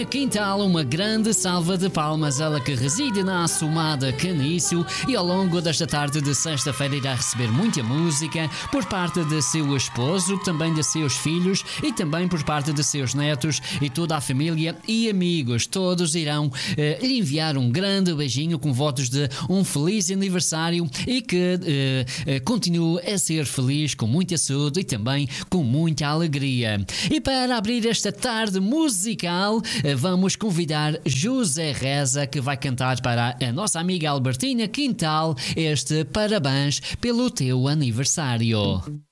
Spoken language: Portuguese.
Quintal, uma grande salva de palmas, ela que reside na Assomada Canício e ao longo desta tarde de sexta-feira irá receber muita música por parte de seu esposo, também de seus filhos e também por parte de seus netos e toda a família e amigos. Todos irão lhe enviar um grande beijinho com votos de um feliz aniversário e que continue a ser feliz com muita saúde e também com muita alegria. E para abrir esta tarde musical, vamos convidar José Reza, que vai cantar para a nossa amiga Albertina Quintal este parabéns pelo teu aniversário.